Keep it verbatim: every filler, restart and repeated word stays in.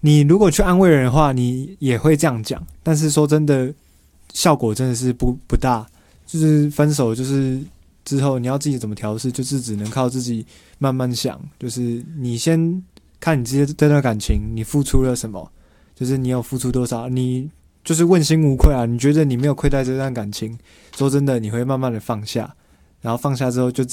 你如果去安慰人的话，你也会这样讲，但是说真的，效果真的是不不大。就是分手，就是之后你要自己怎么调试，就是只能靠自己慢慢想。就是你先看你这这段感情，你付出了什么，就是你有付出多少，你就是问心无愧啊。你觉得你没有亏待这段感情，说真的，你会慢慢的放下，然后放下之后就